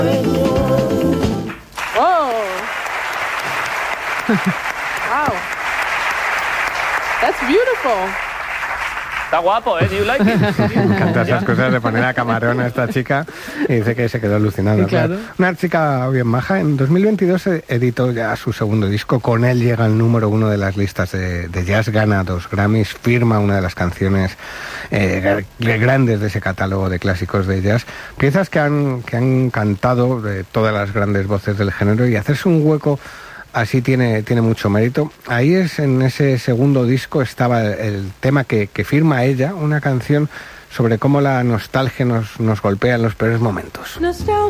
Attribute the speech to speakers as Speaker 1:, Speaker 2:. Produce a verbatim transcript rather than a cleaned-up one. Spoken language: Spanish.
Speaker 1: Oh. Wow. That's beautiful.
Speaker 2: Está guapo, ¿eh? Do you like it?
Speaker 3: Me encantan esas cosas de poner a camarón a esta chica y dice que se quedó alucinada.
Speaker 1: Claro.
Speaker 3: Una chica bien maja. En dos mil veintidós editó ya su segundo disco. Con él llega al número uno de las listas de, de jazz, gana dos Grammys, firma una de las canciones eh, grandes de ese catálogo de clásicos de jazz. Piezas que han, que han cantado de todas las grandes voces del género, y hacerse un hueco así tiene, tiene mucho mérito. Ahí es, en ese segundo disco estaba el, el tema que, que firma ella, una canción sobre cómo la nostalgia nos, nos golpea en los peores momentos.
Speaker 4: Nostalgia.